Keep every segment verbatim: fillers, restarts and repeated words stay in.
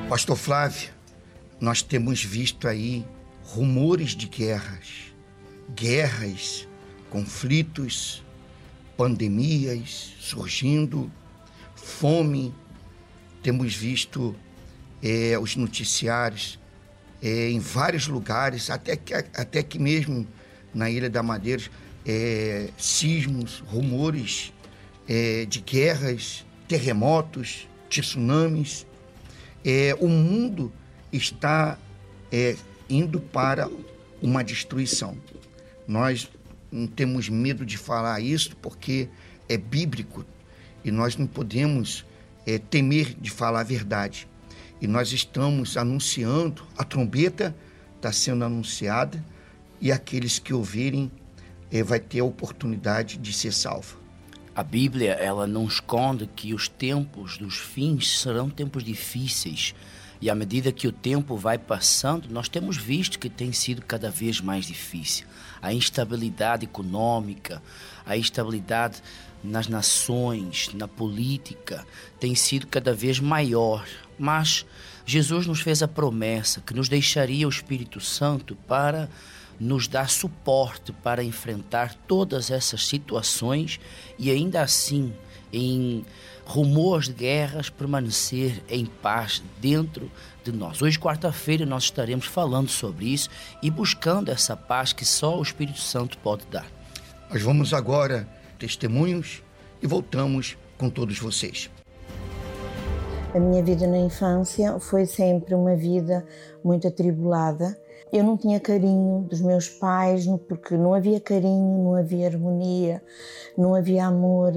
Pastor Flávio, nós temos visto aí rumores de guerras, guerras, conflitos, pandemias surgindo, fome. Temos visto é, os noticiários é, em vários lugares, até que, até que mesmo na Ilha da Madeira, é, sismos, rumores é, de guerras, terremotos, tsunamis. É, o mundo está é, indo para uma destruição. Nós não temos medo de falar isso porque é bíblico e nós não podemos é, temer de falar a verdade. E nós estamos anunciando, a trombeta está sendo anunciada e aqueles que ouvirem é, vai ter a oportunidade de ser salvo. A Bíblia, ela não esconde que os tempos dos fins serão tempos difíceis. E à medida que o tempo vai passando, nós temos visto que tem sido cada vez mais difícil. A instabilidade econômica, a instabilidade nas nações, na política, tem sido cada vez maior. Mas Jesus nos fez a promessa que nos deixaria o Espírito Santo para nos dar suporte para enfrentar todas essas situações e ainda assim, em rumores de guerras, permanecer em paz dentro de nós. Hoje, quarta-feira, nós estaremos falando sobre isso e buscando essa paz que só o Espírito Santo pode dar. Nós vamos agora testemunhos e voltamos com todos vocês. A minha vida na infância foi sempre uma vida muito atribulada. Eu não tinha carinho dos meus pais, porque não havia carinho, não havia harmonia, não havia amor,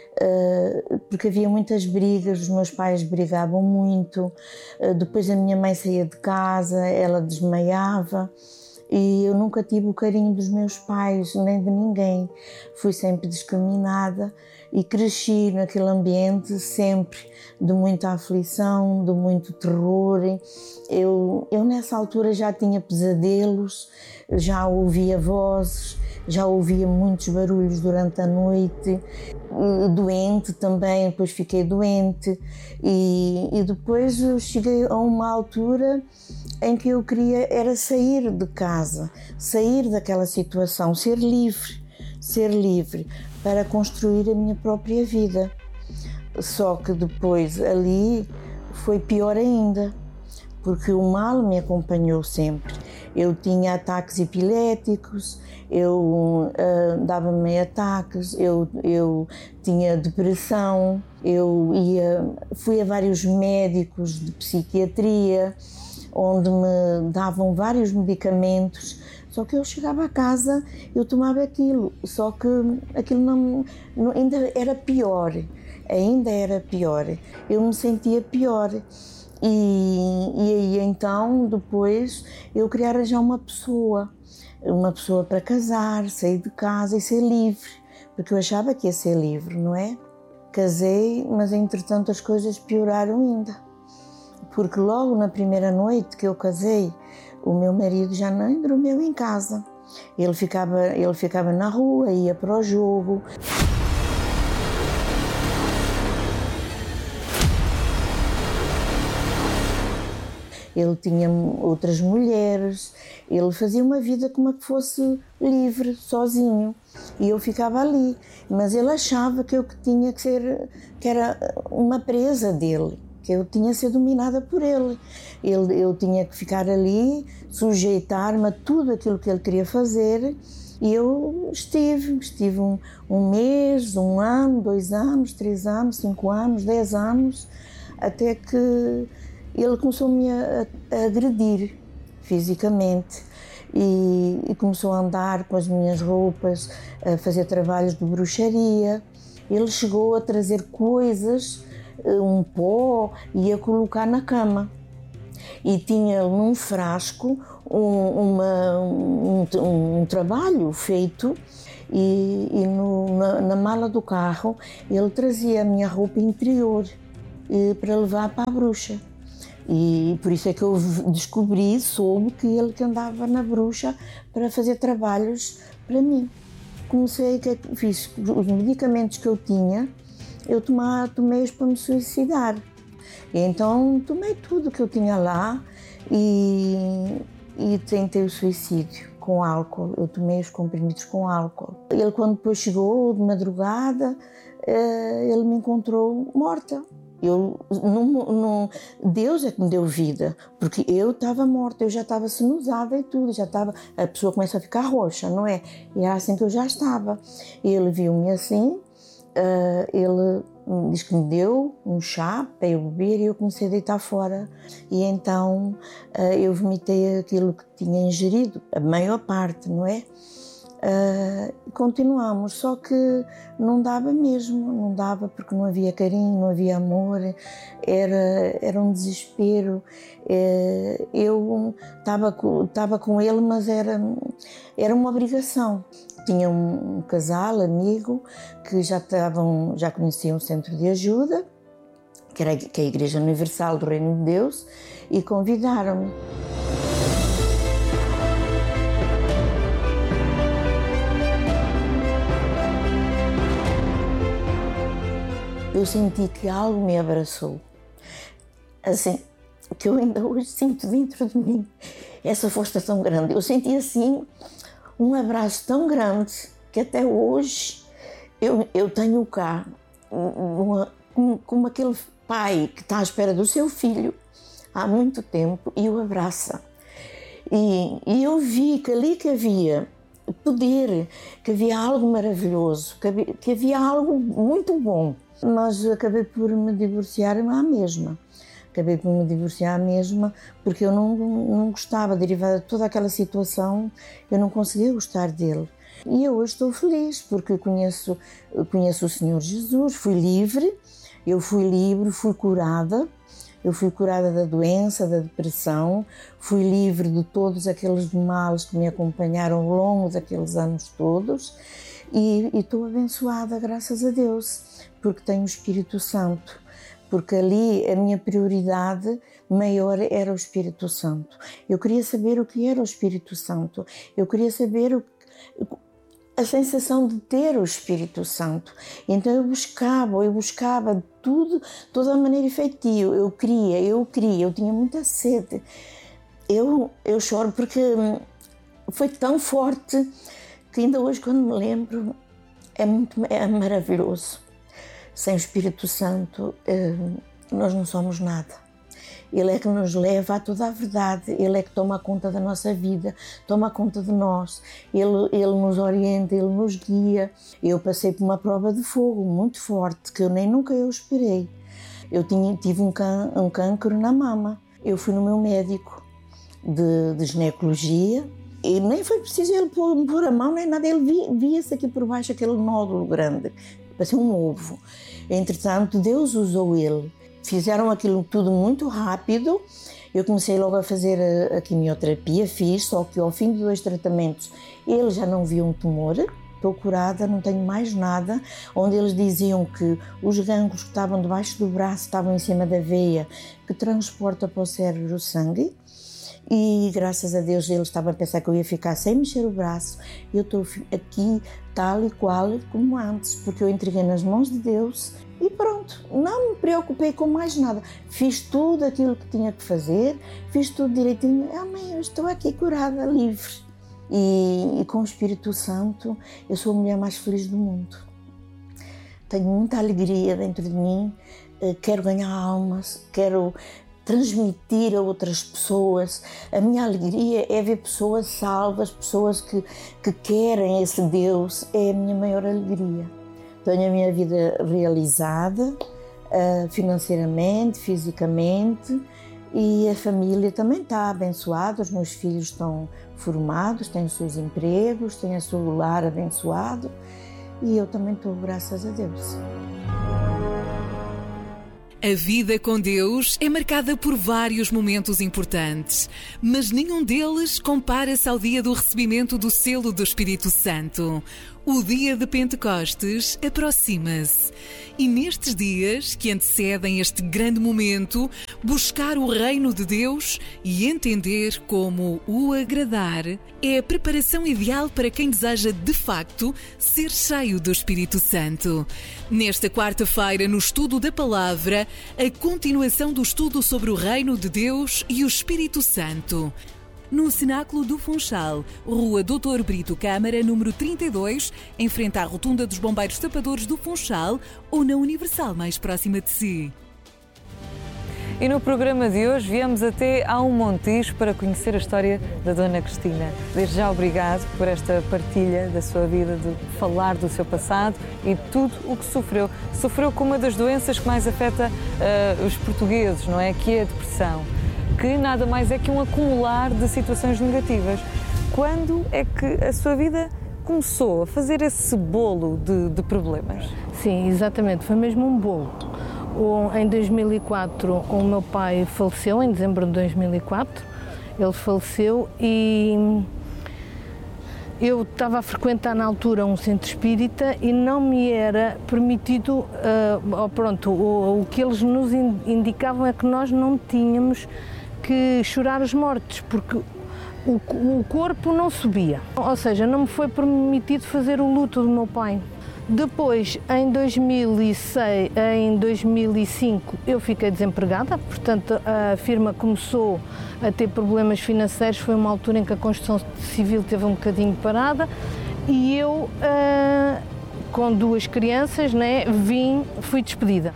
porque havia muitas brigas, os meus pais brigavam muito, depois a minha mãe saía de casa, ela desmaiava e eu nunca tive o carinho dos meus pais, nem de ninguém. Fui sempre discriminada e cresci naquele ambiente sempre de muita aflição, de muito terror. Eu, eu nessa altura já tinha pesadelos, já ouvia vozes, já ouvia muitos barulhos durante a noite, doente também, depois fiquei doente e, e depois eu cheguei a uma altura em que eu queria era sair de casa, sair daquela situação, ser livre, ser livre para construir a minha própria vida. Só que depois ali foi pior ainda, porque o mal me acompanhou sempre. Eu tinha ataques epiléticos, eu uh, dava-me ataques, eu, eu tinha depressão, eu ia, fui a vários médicos de psiquiatria, onde me davam vários medicamentos, só que eu chegava a casa, eu tomava aquilo, só que aquilo não, não, ainda era pior, ainda era pior, eu me sentia pior. E, e aí então, depois, eu queria arranjar uma pessoa, uma pessoa para casar, sair de casa e ser livre, porque eu achava que ia ser livre, não é? Casei, mas entretanto as coisas pioraram ainda, porque logo na primeira noite que eu casei, o meu marido já nem dormiu em casa, ele ficava, ele ficava na rua, ia para o jogo. Ele tinha outras mulheres, ele fazia uma vida como que fosse livre, sozinho, e eu ficava ali, mas ele achava que eu tinha que ser, que era uma presa dele, que eu tinha que ser dominada por ele. ele eu tinha que ficar ali, sujeitar-me a tudo aquilo que ele queria fazer, e eu estive, estive um, um mês, um ano, dois anos, três anos, cinco anos, dez anos, até que ele começou-me a, a agredir fisicamente e, e começou a andar com as minhas roupas, a fazer trabalhos de bruxaria. Ele chegou a trazer coisas, um pó, e a colocar na cama. E tinha num frasco um, uma, um, um, um trabalho feito e, e no, na, na mala do carro ele trazia a minha roupa interior e, para levar para a bruxa. E por isso é que eu descobri, soube que ele que andava na bruxa para fazer trabalhos para mim. Comecei, que fiz os medicamentos que eu tinha, eu tomei-os para me suicidar. E então tomei tudo que eu tinha lá e, e tentei o suicídio com álcool. Eu tomei os comprimidos com álcool. Ele, quando depois chegou de madrugada, ele me encontrou morta. Eu, não, não, Deus é que me deu vida, porque eu estava morta, eu já estava sinusada e tudo, já estava, a pessoa começa a ficar roxa, não é? E era assim que eu já estava. Ele viu-me assim, uh, ele diz que me deu um chá para eu beber e eu comecei a deitar fora. E então uh, eu vomitei aquilo que tinha ingerido, a maior parte, não é? Uh, continuamos, só que não dava mesmo, não dava porque não havia carinho, não havia amor, era, era um desespero. Uh, eu estava estava com ele, mas era, era uma obrigação. Tinha um, um casal, amigo, que já, estavam, já conheciam o centro de ajuda, que era que é a Igreja Universal do Reino de Deus, e convidaram-me. Eu senti que algo me abraçou, assim, que eu ainda hoje sinto dentro de mim essa força tão grande. Eu senti assim um abraço tão grande que até hoje eu, eu tenho cá, uma, como, como aquele pai que está à espera do seu filho há muito tempo e o abraça. E, e eu vi que ali que havia poder, que havia algo maravilhoso, que havia, que havia algo muito bom. Mas acabei por me divorciar à mesma. Acabei por me divorciar à mesma porque eu não, não gostava, derivada de toda aquela situação, eu não conseguia gostar dele. E eu hoje estou feliz porque conheço, conheço o Senhor Jesus, fui livre, eu fui livre, fui curada. Eu fui curada da doença, da depressão, fui livre de todos aqueles males que me acompanharam ao longo daqueles anos todos e, e estou abençoada, graças a Deus, porque tenho o Espírito Santo, porque ali a minha prioridade maior era o Espírito Santo. Eu queria saber o que era o Espírito Santo, eu queria saber o, a sensação de ter o Espírito Santo. Então eu buscava, eu buscava tudo, toda a maneira efetiva. Eu queria, eu queria, eu tinha muita sede. Eu, eu choro porque foi tão forte que ainda hoje, quando me lembro, é, muito, é maravilhoso. Sem o Espírito Santo, nós não somos nada. Ele é que nos leva a toda a verdade, Ele é que toma conta da nossa vida, toma conta de nós, Ele, ele nos orienta, Ele nos guia. Eu passei por uma prova de fogo muito forte, que eu nem nunca eu esperei. Eu tinha, tive um, can, um cancro na mama, eu fui no meu médico de, de ginecologia, e nem foi preciso ele pôr, pôr a mão, nem nada, ele via, via-se aqui por baixo aquele nódulo grande, parecia um ovo. Entretanto, Deus usou ele. Fizeram aquilo tudo muito rápido, eu comecei logo a fazer a, a quimioterapia, fiz, só que ao fim de dois tratamentos ele já não via um tumor, estou curada, não tenho mais nada, onde eles diziam que os gânglios que estavam debaixo do braço estavam em cima da veia, que transporta para o cérebro o sangue, e graças a Deus eles estavam a pensar que eu ia ficar sem mexer o braço, e eu estou aqui tal e qual como antes, porque eu entreguei nas mãos de Deus. E pronto, não me preocupei com mais nada. Fiz tudo aquilo que tinha que fazer, fiz tudo direitinho. Amém, eu estou aqui curada, livre. E, e com o Espírito Santo, eu sou a mulher mais feliz do mundo. Tenho muita alegria dentro de mim, quero ganhar almas, quero transmitir a outras pessoas. A minha alegria é ver pessoas salvas, pessoas que, que querem esse Deus, é a minha maior alegria. Tenho a minha vida realizada, uh, financeiramente, fisicamente, e a família também está abençoada, os meus filhos estão formados, têm os seus empregos, têm o seu lar abençoado, e eu também estou, graças a Deus. A vida com Deus é marcada por vários momentos importantes, mas nenhum deles compara-se ao dia do recebimento do selo do Espírito Santo. O dia de Pentecostes aproxima-se e nestes dias que antecedem este grande momento, buscar o reino de Deus e entender como o agradar é a preparação ideal para quem deseja de facto ser cheio do Espírito Santo. Nesta quarta-feira, no estudo da Palavra, a continuação do estudo sobre o reino de Deus e o Espírito Santo. No Cenáculo do Funchal, Rua doutor Brito Câmara, número trinta e dois, em frente à Rotunda dos Bombeiros Tapadores do Funchal ou na Universal mais próxima de si. E no programa de hoje viemos até ao Montijo para conhecer a história da Dona Cristina. Desde já obrigado por esta partilha da sua vida, de falar do seu passado e de tudo o que sofreu. Sofreu com uma das doenças que mais afeta uh, os portugueses, não é? Que é a depressão. Que nada mais é que um acumular de situações negativas. Quando é que a sua vida começou a fazer esse bolo de, de problemas? Sim, exatamente, foi mesmo um bolo. O, em dois mil e quatro o meu pai faleceu, em dezembro de dois mil e quatro, ele faleceu e eu estava a frequentar na altura um centro espírita e não me era permitido, uh, pronto, o, o que eles nos indicavam é que nós não tínhamos que chorar os mortos, porque o, o corpo não subia, ou seja, não me foi permitido fazer o luto do meu pai. Depois, em dois mil e seis, em dois mil e cinco, eu fiquei desempregada, portanto a firma começou a ter problemas financeiros, foi uma altura em que a construção civil teve um bocadinho parada e eu, uh, com duas crianças, né, vim, fui despedida.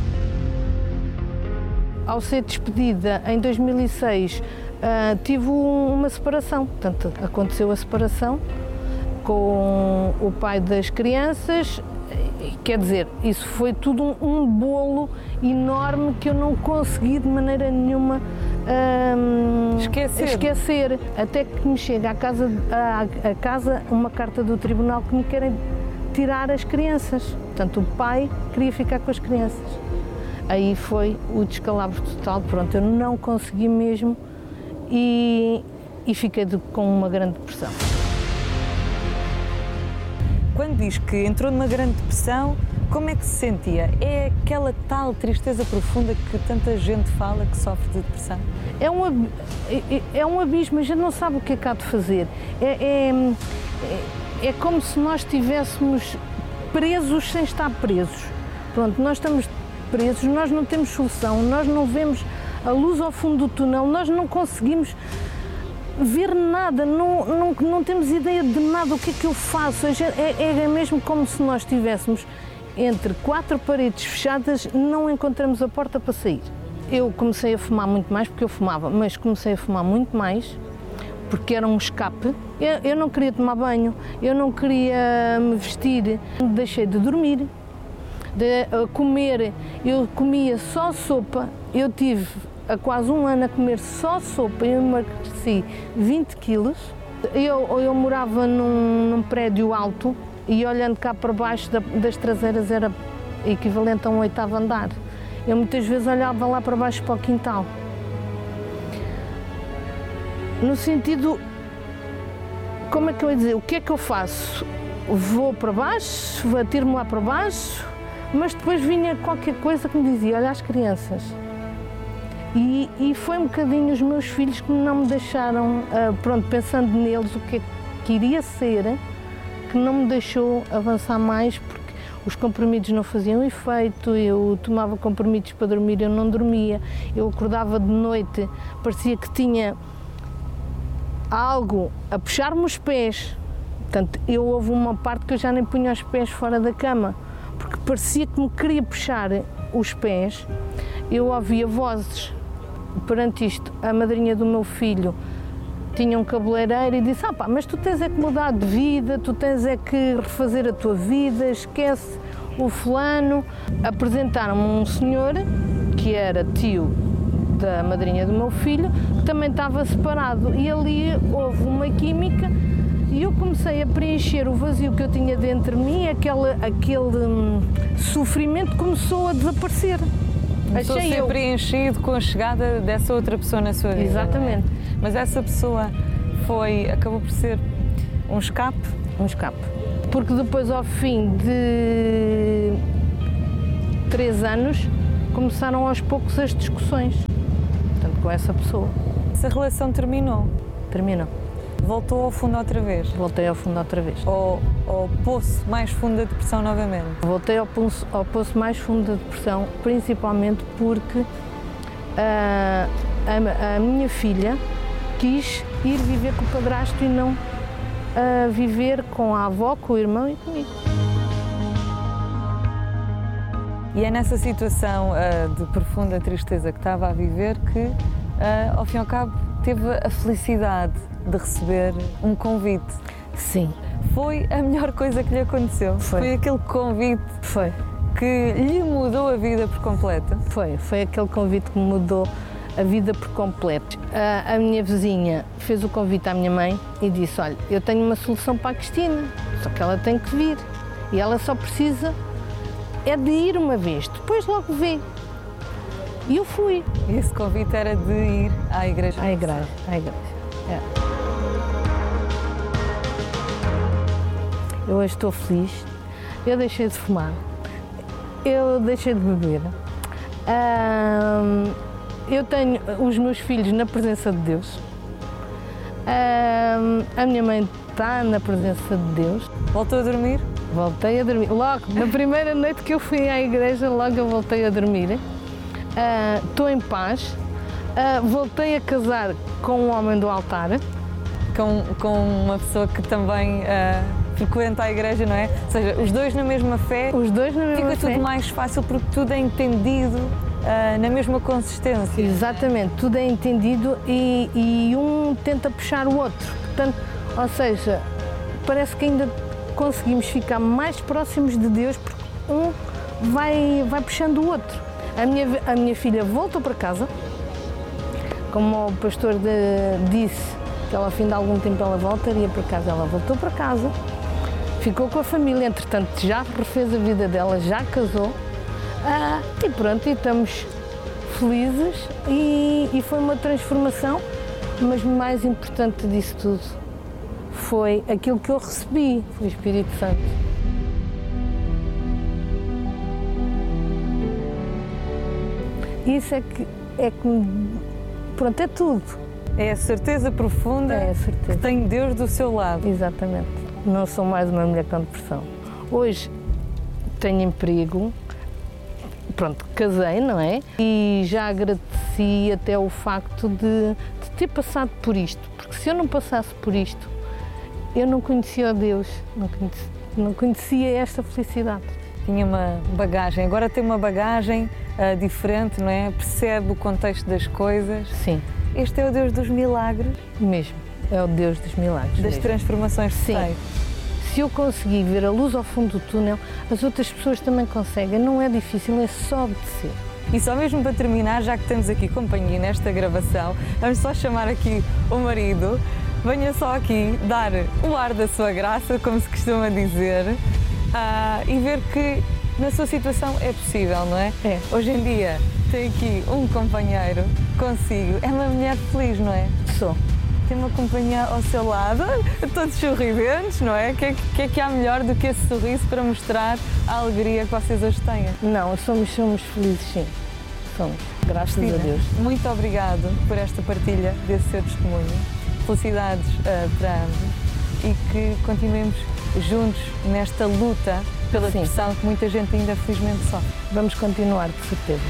Ao ser despedida, em dois mil e seis, uh, tive um, uma separação, portanto, aconteceu a separação com o pai das crianças, quer dizer, isso foi tudo um, um bolo enorme que eu não consegui de maneira nenhuma um, esquecer. esquecer, até que me chega à casa, à, à casa uma carta do tribunal que me querem tirar as crianças, portanto, o pai queria ficar com as crianças. Aí foi o descalabro total, pronto, eu não consegui mesmo e, e fiquei de, com uma grande depressão. Quando diz que entrou numa grande depressão, como é que se sentia? É aquela tal tristeza profunda que tanta gente fala que sofre de depressão? É um, é, é um abismo, a gente não sabe o que é que há de fazer. É, é, é, é como se nós estivéssemos presos sem estar presos. Pronto, nós estamos presos, nós não temos solução, nós não vemos a luz ao fundo do túnel, nós não conseguimos ver nada, não, não, não temos ideia de nada, o que é que eu faço? É, é mesmo como se nós estivéssemos entre quatro paredes fechadas, não encontramos a porta para sair. Eu comecei a fumar muito mais, porque eu fumava, mas comecei a fumar muito mais, porque era um escape. Eu, eu não queria tomar banho, eu não queria me vestir, deixei de dormir, de uh, comer, eu comia só sopa, eu tive há quase um ano a comer só sopa, eu emagreci vinte quilos. Eu, eu morava num, num prédio alto e olhando cá para baixo da, das traseiras era equivalente a um oitavo andar. Eu muitas vezes olhava lá para baixo para o quintal. No sentido, como é que eu ia dizer, o que é que eu faço? Vou para baixo, atiro-me lá para baixo, mas depois vinha qualquer coisa que me dizia, olha as crianças. E, e foi um bocadinho os meus filhos que não me deixaram, uh, pronto, pensando neles, o que é que iria ser, que não me deixou avançar mais, porque os comprimidos não faziam efeito, eu tomava comprimidos para dormir, eu não dormia, eu acordava de noite, parecia que tinha algo a puxar-me os pés, portanto, eu houve uma parte que eu já nem punha os pés fora da cama, porque parecia que me queria puxar os pés, eu ouvia vozes. Perante isto, a madrinha do meu filho tinha um cabeleireiro e disse, ah pá, mas tu tens é que mudar de vida, tu tens é que refazer a tua vida, esquece o fulano. Apresentaram-me um senhor, que era tio da madrinha do meu filho, que também estava separado, e ali houve uma química e eu comecei a preencher o vazio que eu tinha dentro de mim, aquele, aquele hum, sofrimento começou a desaparecer. Começou a ser preenchido com a chegada dessa outra pessoa na sua vida. Exatamente. Mas essa pessoa foi, acabou por ser um escape? Um escape. porque depois, ao fim de três anos, começaram aos poucos as discussões, portanto, com essa pessoa. Essa relação terminou? Terminou. Voltou ao fundo outra vez? Voltei ao fundo outra vez. Ao, ao poço mais fundo da depressão novamente? Voltei ao poço, ao poço mais fundo da depressão, principalmente porque uh, a, a minha filha quis ir viver com o padrasto e não uh, viver com a avó, com o irmão e comigo. E é nessa situação uh, de profunda tristeza que estava a viver que, uh, ao fim e ao cabo, teve a felicidade de receber um convite. Sim. Foi a melhor coisa que lhe aconteceu? Foi. Foi aquele convite Foi. que lhe mudou a vida por completo? Foi. Foi aquele convite que me mudou a vida por completo. A, a minha vizinha fez o convite à minha mãe e disse, olha, eu tenho uma solução para a Cristina, só que ela tem que vir. E ela só precisa é de ir uma vez, depois logo vê. E eu fui. E esse convite era de ir à igreja? À igreja, à igreja. É. Eu hoje estou feliz, eu deixei de fumar, eu deixei de beber, hum, eu tenho os meus filhos na presença de Deus, hum, a minha mãe está na presença de Deus. Voltou a dormir? Voltei a dormir, logo, na primeira noite que eu fui à igreja, logo eu voltei a dormir. Estou uh, em paz, uh, voltei a casar com um homem do altar. Com, com uma pessoa que também uh, frequenta a igreja, não é? Ou seja, os dois na mesma fé. Os dois na mesma fé. Fica tudo mais fácil porque tudo é entendido uh, na mesma consistência. Exatamente, tudo é entendido e, e um tenta puxar o outro. Portanto, ou seja, parece que ainda conseguimos ficar mais próximos de Deus porque um vai, vai puxando o outro. A minha, a minha filha voltou para casa, como o pastor de, disse, que ela, ao fim de algum tempo ela voltaria para casa, ela voltou para casa, ficou com a família, entretanto já refez a vida dela, já casou, ah, e pronto, e estamos felizes e, e foi uma transformação, mas mais importante disso tudo foi aquilo que eu recebi, foi o Espírito Santo. Isso é que, é que, pronto, é tudo. É a certeza profunda é a certeza. que tem Deus do seu lado. Exatamente. Não sou mais uma mulher com depressão. Hoje tenho emprego, pronto, casei, não é? E já agradeci até o facto de, de ter passado por isto, porque se eu não passasse por isto, eu não conhecia Deus, não conhecia, não conhecia esta felicidade. Tinha uma bagagem, agora tem uma bagagem uh, diferente, não é? Percebe o contexto das coisas. Sim. Este é o Deus dos milagres? Mesmo, é o Deus dos milagres. Das mesmo. transformações que Sim. Se eu conseguir ver a luz ao fundo do túnel, as outras pessoas também conseguem. Não é difícil, é só obedecer. E só mesmo para terminar, já que temos aqui companhia nesta gravação, vamos só chamar aqui o marido. Venha só aqui dar o ar da sua graça, como se costuma dizer, uh, e ver que na sua situação é possível, não é? É. Hoje em dia tem aqui um companheiro consigo. É uma mulher feliz, não é? Sou. Tem uma companhia ao seu lado, todos sorridentes, não é? O que, é que é que há melhor do que esse sorriso para mostrar a alegria que vocês hoje têm? Não, somos, somos felizes, sim. Somos, graças Cristina, a Deus. Muito obrigado por esta partilha desse seu testemunho. Felicidades uh, para ambos e que continuemos juntos nesta luta pela Sim. depressão que muita gente ainda felizmente sofre. Vamos continuar, por certeza.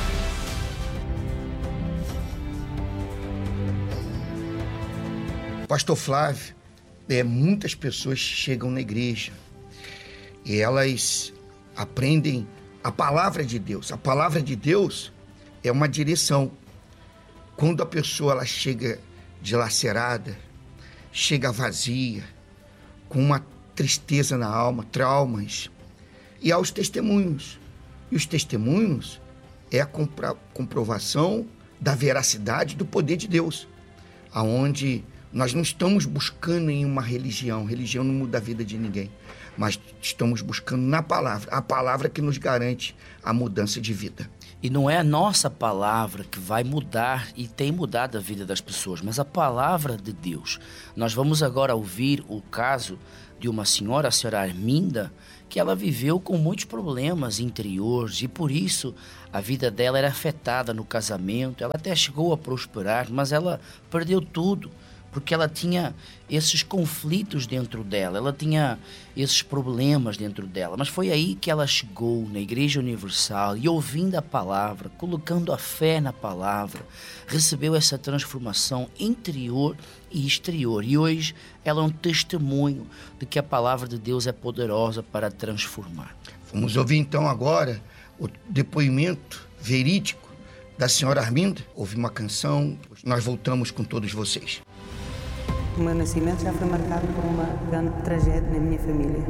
Pastor Flávio, é, muitas pessoas chegam na igreja e elas aprendem a palavra de Deus. A palavra de Deus é uma direção. Quando a pessoa ela chega dilacerada, chega vazia, com uma tristeza na alma, traumas, e há os testemunhos. E os testemunhos é a compra- comprovação da veracidade do poder de Deus, aonde nós não estamos buscando em uma religião, religião não muda a vida de ninguém, mas estamos buscando na palavra, a palavra que nos garante a mudança de vida. E não é a nossa palavra que vai mudar e tem mudado a vida das pessoas, mas a palavra de Deus. Nós vamos agora ouvir o caso de uma senhora, a senhora Arminda, que ela viveu com muitos problemas interiores e por isso a vida dela era afetada no casamento. Ela até chegou a prosperar, mas ela perdeu tudo, porque ela tinha esses conflitos dentro dela, ela tinha esses problemas dentro dela. Mas foi aí que ela chegou na Igreja Universal e, ouvindo a palavra, colocando a fé na palavra, recebeu essa transformação interior e exterior. E hoje ela é um testemunho de que a palavra de Deus é poderosa para transformar. Vamos ouvir então agora o depoimento verídico da senhora Arminda. Ouvi uma canção, nós voltamos com todos vocês. O meu nascimento já foi marcado por uma grande tragédia na minha família.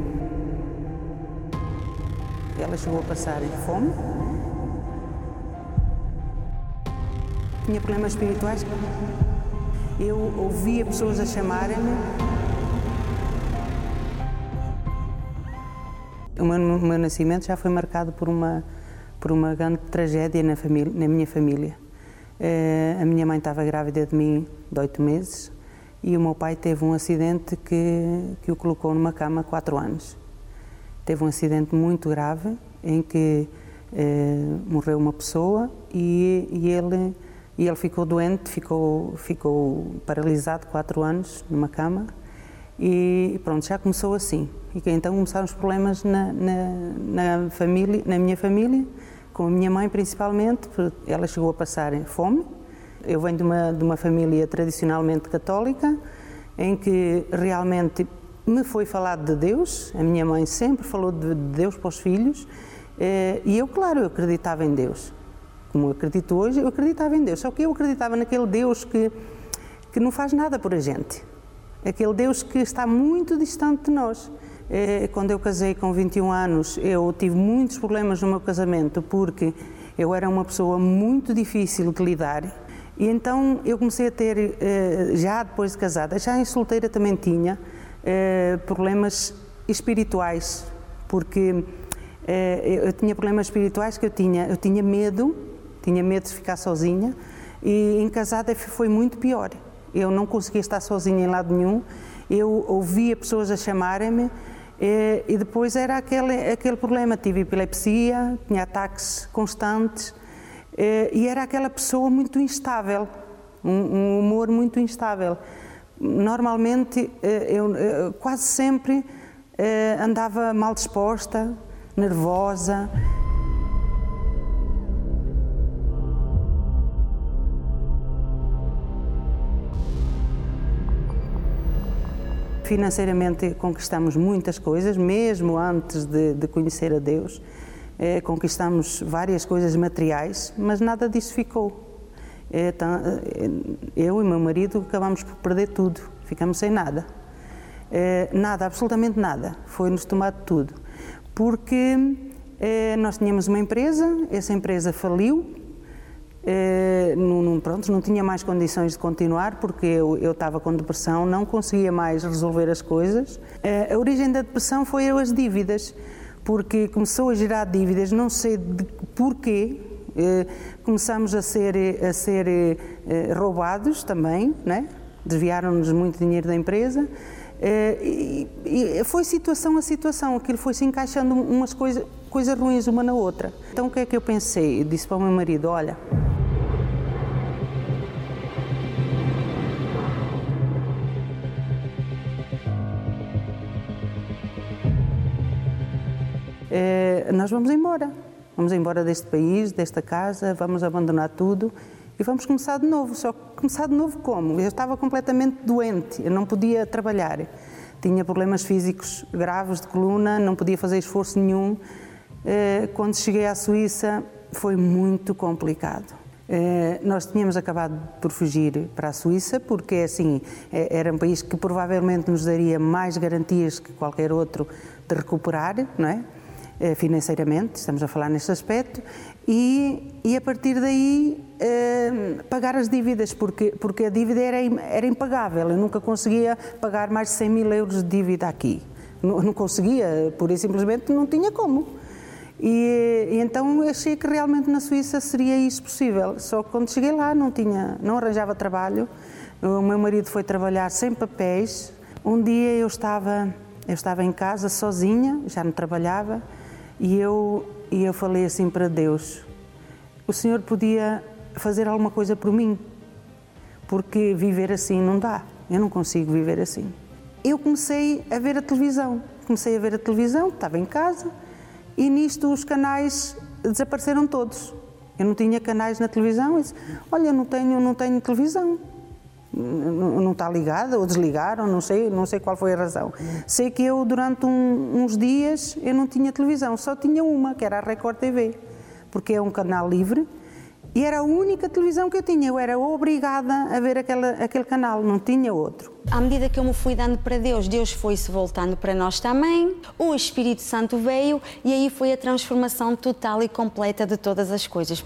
Ela chegou a passar fome, tinha problemas espirituais. Eu ouvia pessoas a chamarem-me. O meu, o meu nascimento já foi marcado por uma, por uma grande tragédia na, família, na minha família. Uh, a minha mãe estava grávida de mim de oito meses. E o meu pai teve um acidente que, que o colocou numa cama há quatro anos. Teve um acidente muito grave em que eh, morreu uma pessoa e, e, ele, e ele ficou doente, ficou, ficou paralisado quatro anos numa cama e pronto, já começou assim. E que, então começaram os problemas na, na, na, família, na minha família, com a minha mãe principalmente, porque ela chegou a passar fome. Eu venho de uma, de uma família tradicionalmente católica, em que realmente me foi falado de Deus. A minha mãe sempre falou de Deus para os filhos, e eu, claro, eu acreditava em Deus. Como eu acredito hoje, eu acreditava em Deus. Só que eu acreditava naquele Deus que, que não faz nada por a gente. Aquele Deus que está muito distante de nós. Quando eu casei com vinte e um anos, eu tive muitos problemas no meu casamento, porque eu era uma pessoa muito difícil de lidar. E então eu comecei a ter, já depois de casada, já em solteira também tinha problemas espirituais, porque eu tinha problemas espirituais que eu tinha, eu tinha medo, tinha medo de ficar sozinha, e em casada foi muito pior. Eu não conseguia estar sozinha em lado nenhum, eu ouvia pessoas a chamarem-me, e depois era aquele, aquele problema, tive epilepsia, tinha ataques constantes, e era aquela pessoa muito instável, um, um humor muito instável. Normalmente, eu, eu quase sempre andava mal disposta, nervosa. Financeiramente conquistamos muitas coisas, mesmo antes de, de conhecer a Deus. Eh, conquistamos várias coisas materiais, mas nada disso ficou. Eh, eu e meu marido acabamos por perder tudo, ficamos sem nada. Eh, nada, absolutamente nada, foi-nos tomado tudo. Porque eh, nós tínhamos uma empresa, essa empresa faliu, eh, não, pronto, não tinha mais condições de continuar, porque eu, eu estava com depressão, não conseguia mais resolver as coisas. Eh, a origem da depressão foi as dívidas, porque começou a gerar dívidas, não sei de porquê, eh, começamos a ser, a ser eh, roubados também, né? Desviaram-nos muito dinheiro da empresa, eh, e, e foi situação a situação, aquilo foi se encaixando umas coisas, coisas ruins uma na outra. Então o que é que eu pensei? Eu disse para o meu marido, olha, Eh, nós vamos embora, vamos embora deste país, desta casa, vamos abandonar tudo e vamos começar de novo. Só que começar de novo como? Eu estava completamente doente, eu não podia trabalhar, tinha problemas físicos graves de coluna, não podia fazer esforço nenhum. Eh, quando cheguei à Suíça foi muito complicado. Eh, nós tínhamos acabado por fugir para a Suíça porque assim, era um país que provavelmente nos daria mais garantias que qualquer outro de recuperar, não é? Financeiramente, estamos a falar neste aspecto, e, e a partir daí eh, pagar as dívidas, porque, porque a dívida era, era impagável, eu nunca conseguia pagar mais de cem mil euros de dívida aqui, não, não conseguia, pura e simplesmente não tinha como. E, e então achei que realmente na Suíça seria isso possível. Só que quando cheguei lá não tinha, não arranjava trabalho. O meu marido foi trabalhar sem papéis. Um dia eu estava, eu estava em casa sozinha, já não trabalhava, e eu, e eu falei assim para Deus: o Senhor podia fazer alguma coisa por mim, porque viver assim não dá, eu não consigo viver assim. Eu comecei a ver a televisão, comecei a ver a televisão, estava em casa, e nisto os canais desapareceram todos. Eu não tinha canais na televisão, e disse: olha, eu não tenho, não tenho televisão, não, não está ligada, ou desligaram, não sei, não sei qual foi a razão. Sei que eu durante um, uns dias eu não tinha televisão, só tinha uma, que era a Record T V, porque é um canal livre. E era a única televisão que eu tinha, eu era obrigada a ver aquela, aquele canal, não tinha outro. À medida que eu me fui dando para Deus, Deus foi-se voltando para nós também, o Espírito Santo veio e aí foi a transformação total e completa de todas as coisas.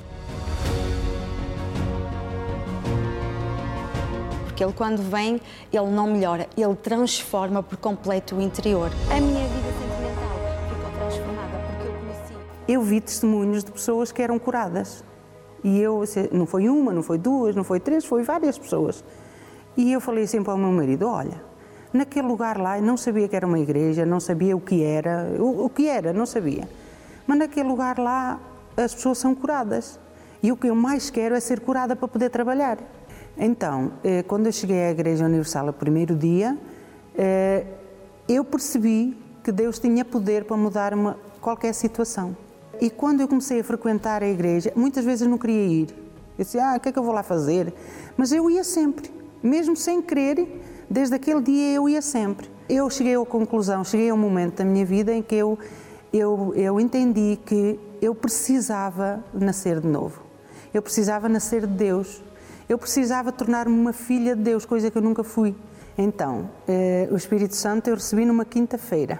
Porque Ele, quando vem, Ele não melhora, Ele transforma por completo o interior. A minha vida sentimental ficou transformada porque eu conheci. Eu vi testemunhos de pessoas que eram curadas. E eu, não foi uma, não foi duas, não foi três, foi várias pessoas. E eu falei assim para o meu marido: olha, naquele lugar lá, eu não sabia que era uma igreja, não sabia o que era, o, o que era, não sabia. Mas naquele lugar lá, as pessoas são curadas. E o que eu mais quero é ser curada para poder trabalhar. Então, quando eu cheguei à Igreja Universal, o primeiro dia, eu percebi que Deus tinha poder para mudar uma, qualquer situação. E quando eu comecei a frequentar a igreja, muitas vezes eu não queria ir. Eu disse: ah, o que é que eu vou lá fazer? Mas eu ia sempre, mesmo sem querer, desde aquele dia eu ia sempre. Eu cheguei à conclusão, cheguei a um momento da minha vida em que eu, eu, eu entendi que eu precisava nascer de novo. Eu precisava nascer de Deus. Eu precisava tornar-me uma filha de Deus, coisa que eu nunca fui. Então, eh, o Espírito Santo eu recebi numa quinta-feira.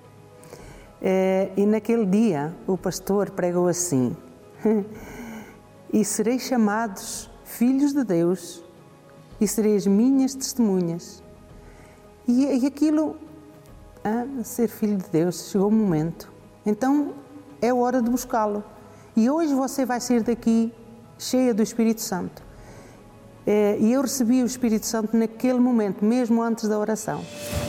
E naquele dia o pastor pregou assim: e sereis chamados filhos de Deus e sereis minhas testemunhas. E, e aquilo, ah, ser filho de Deus, chegou o momento. Então é hora de buscá-lo. E hoje você vai sair daqui cheia do Espírito Santo. E eu recebi o Espírito Santo naquele momento, mesmo antes da oração.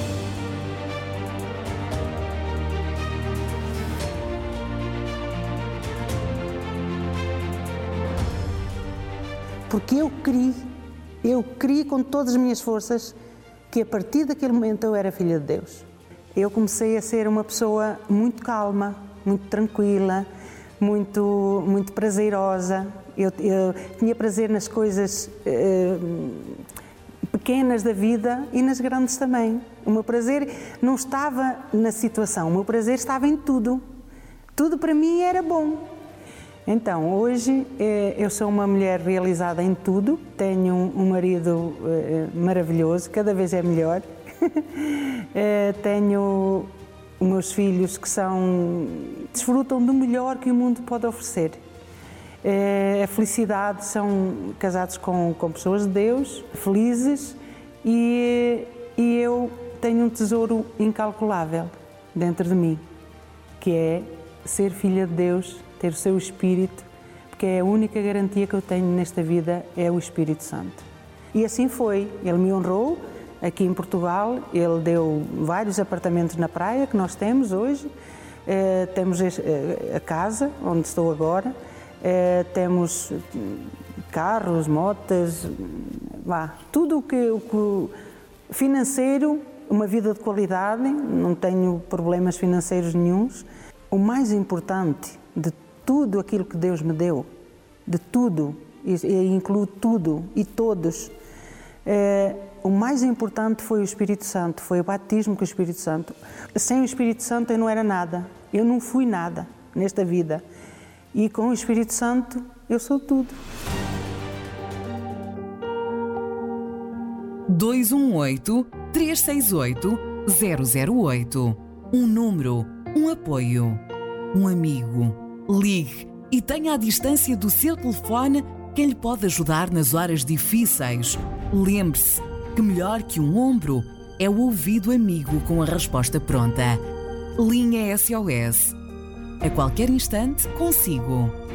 Porque eu criei, eu criei com todas as minhas forças que a partir daquele momento eu era filha de Deus. Eu comecei a ser uma pessoa muito calma, muito tranquila, muito, muito prazerosa. Eu, eu tinha prazer nas coisas eh, pequenas da vida e nas grandes também. O meu prazer não estava na situação, o meu prazer estava em tudo. Tudo para mim era bom. Então, hoje eu sou uma mulher realizada em tudo, tenho um marido maravilhoso, cada vez é melhor, tenho os meus filhos que são, desfrutam do melhor que o mundo pode oferecer. A felicidade, são casados com, com pessoas de Deus, felizes, e, e eu tenho um tesouro incalculável dentro de mim, que é ser filha de Deus, ter o seu Espírito, porque é a única garantia que eu tenho nesta vida, é o Espírito Santo. E assim foi, ele me honrou aqui em Portugal, ele deu vários apartamentos na praia que nós temos hoje, eh, temos a casa onde estou agora, eh, temos carros, motas, vá, tudo o que, o que financeiro, uma vida de qualidade, não tenho problemas financeiros nenhuns. O mais importante de tudo aquilo que Deus me deu, de tudo, e incluo tudo e todos, é, o mais importante foi o Espírito Santo, foi o batismo com o Espírito Santo. Sem o Espírito Santo eu não era nada, eu não fui nada nesta vida. E com o Espírito Santo eu sou tudo. dois um oito, três seis oito, zero zero oito. Um número, um apoio, um amigo. Ligue e tenha à distância do seu telefone quem lhe pode ajudar nas horas difíceis. Lembre-se que melhor que um ombro é o ouvido amigo com a resposta pronta. Linha S O S A qualquer instante, consigo.